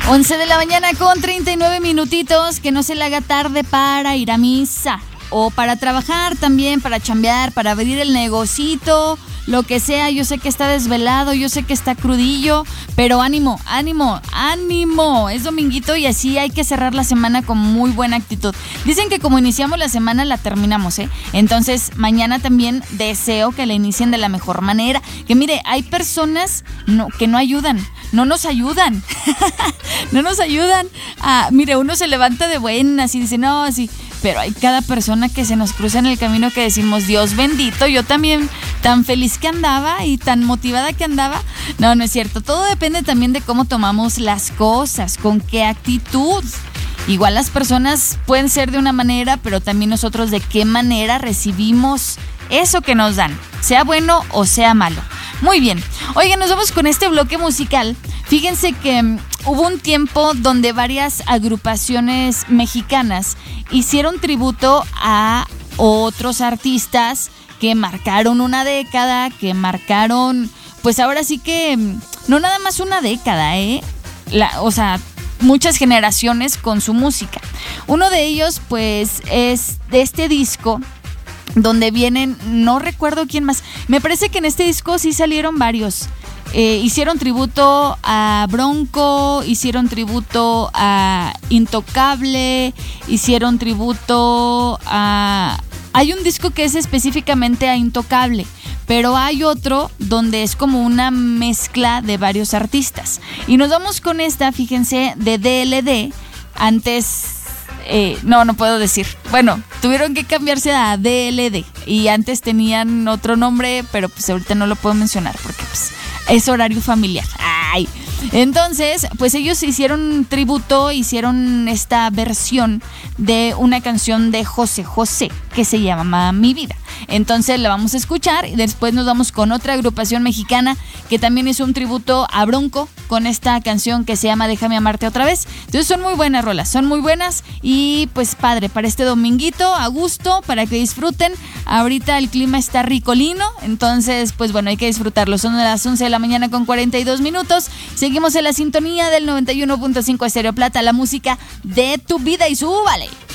11 de la mañana con 39 minutitos, que no se le haga tarde para ir a misa o para trabajar también, para chambear, para abrir el negocito, lo que sea. Yo sé que está desvelado, yo sé que está crudillo, pero ánimo, ánimo, ánimo. Es dominguito y así hay que cerrar la semana con muy buena actitud. Dicen que como iniciamos la semana la terminamos, ¿eh? Entonces mañana también deseo que la inicien de la mejor manera. Que mire, hay personas que no ayudan, no nos ayudan. No nos ayudan. Mire, uno se levanta de buenas y dice, no, sí. Pero hay cada persona que se nos cruza en el camino que decimos, Dios bendito, yo también tan feliz que andaba y tan motivada que andaba. No, no es cierto. Todo depende también de cómo tomamos las cosas, con qué actitud. Igual las personas pueden ser de una manera, pero también nosotros de qué manera recibimos eso que nos dan, sea bueno o sea malo. Muy bien. Oigan, nos vamos con este bloque musical. Fíjense que hubo un tiempo donde varias agrupaciones mexicanas hicieron tributo a otros artistas que marcaron una década, que marcaron, pues ahora sí que no nada más una década, muchas generaciones con su música. Uno de ellos, pues, es de este disco donde vienen, no recuerdo quién más, me parece que en este disco sí salieron varios. Hicieron tributo a Bronco, hicieron tributo a Intocable, hicieron tributo a... Hay un disco que es específicamente a Intocable, pero hay otro donde es como una mezcla de varios artistas. Y nos vamos con esta, fíjense, de DLD. Antes... no puedo decir. Bueno, tuvieron que cambiarse a DLD y antes tenían otro nombre, pero pues ahorita no lo puedo mencionar porque pues es horario familiar. Ay. Entonces, pues ellos hicieron tributo, hicieron esta versión de una canción de José José que se llama Mi Vida. Entonces la vamos a escuchar y después nos vamos con otra agrupación mexicana que también hizo un tributo a Bronco con esta canción que se llama Déjame Amarte Otra Vez. Entonces son muy buenas rolas, son muy buenas y pues padre para este dominguito, a gusto, para que disfruten. Ahorita el clima está ricolino, entonces pues bueno, hay que disfrutarlo. Son las 11 de la mañana con 42 minutos. Seguimos en la sintonía del 91.5 Estéreo Plata, la música de tu vida y súbale.